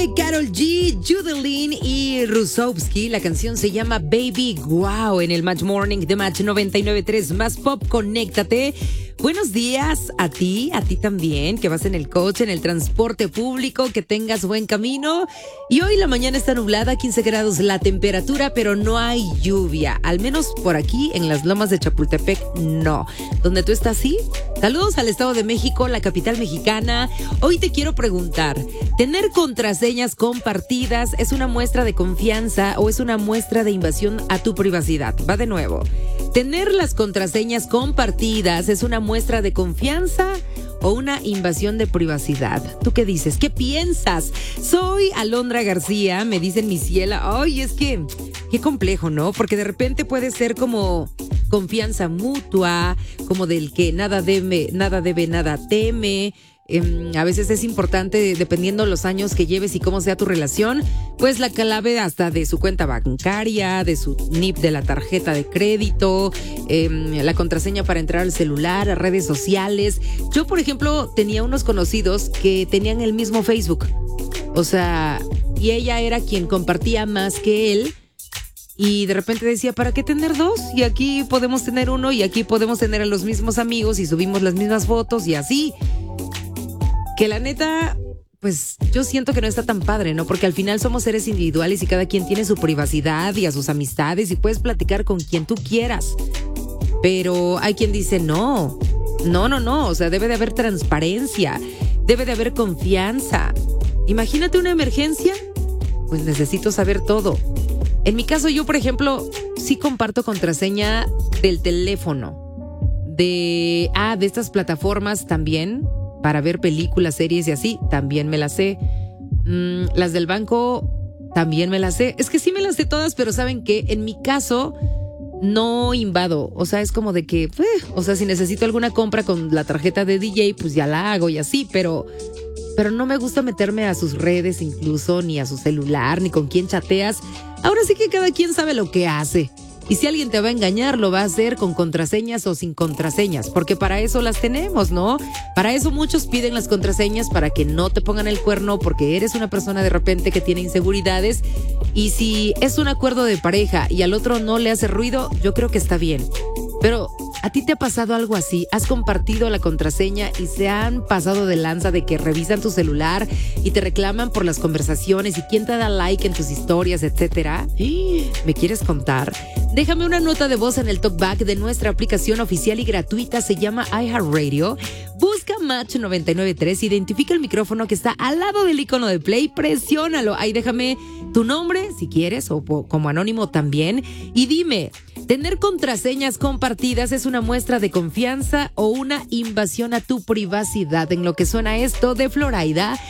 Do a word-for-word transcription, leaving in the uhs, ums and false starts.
de Karol G, Judelin y Rusowski. La canción se llama Baby Wow en el Match Morning de Match noventa y nueve punto tres. Más pop, conéctate. Buenos días a ti, a ti también, que vas en el coche, en el transporte público, que tengas buen camino. Y hoy la mañana está nublada, quince grados la temperatura, pero no hay lluvia. Al menos por aquí, en las lomas de Chapultepec, no. ¿Dónde tú estás, sí? Saludos al Estado de México, la capital mexicana. Hoy te quiero preguntar, ¿tener contraseñas compartidas es una muestra de confianza o es una muestra de invasión a tu privacidad? Va de nuevo. ¿Tener las contraseñas compartidas es una muestra de confianza o una invasión de privacidad? ¿Tú qué dices? ¿Qué piensas? Soy Alondra García, me dicen mi ciela. Ay, es que qué complejo, ¿no? Porque de repente puede ser como confianza mutua, como del que nada debe, nada debe, nada teme. Eh, a veces es importante, dependiendo los años que lleves y cómo sea tu relación, pues la clave hasta de su cuenta bancaria, de su N I P de la tarjeta de crédito, eh, la contraseña para entrar al celular, a redes sociales. Yo, por ejemplo, tenía unos conocidos que tenían el mismo Facebook. O sea, y ella era quien compartía más que él. Y de repente decía, ¿para qué tener dos? Y aquí podemos tener uno y aquí podemos tener a los mismos amigos y subimos las mismas fotos y así. Que la neta, pues yo siento que no está tan padre, ¿no? Porque al final somos seres individuales y cada quien tiene su privacidad y a sus amistades y puedes platicar con quien tú quieras. Pero hay quien dice, no, no, no, no, o sea, debe de haber transparencia, debe de haber confianza. Imagínate una emergencia, pues necesito saber todo. En mi caso, yo, por ejemplo, sí comparto contraseña del teléfono, de, ah, de estas plataformas también, para ver películas, series y así, también me las sé. Mm, las del banco, también me las sé. Es que sí me las sé todas, pero ¿saben qué? En mi caso, no invado. O sea, es como de que, eh, o sea, si necesito alguna compra con la tarjeta de D J, pues ya la hago y así, pero, pero no me gusta meterme a sus redes incluso, ni a su celular, ni con quién chateas. Ahora sí que cada quien sabe lo que hace. Y si alguien te va a engañar, lo va a hacer con contraseñas o sin contraseñas, porque para eso las tenemos, ¿no? Para eso muchos piden las contraseñas, para que no te pongan el cuerno, porque eres una persona de repente que tiene inseguridades. Y si es un acuerdo de pareja y al otro no le hace ruido, yo creo que está bien. Pero, ¿a ti te ha pasado algo así? ¿Has compartido la contraseña y se han pasado de lanza de que revisan tu celular y te reclaman por las conversaciones y quién te da like en tus historias, etcétera? ¿Me quieres contar? Déjame una nota de voz en el talkback de nuestra aplicación oficial y gratuita, se llama iHeartRadio. Busca Match noventa y nueve punto tres, identifica el micrófono que está al lado del icono de play, presiónalo. Ahí déjame tu nombre, si quieres, o como anónimo también. Y dime, ¿tener contraseñas compartidas es una muestra de confianza o una invasión a tu privacidad? En lo que suena esto de Florida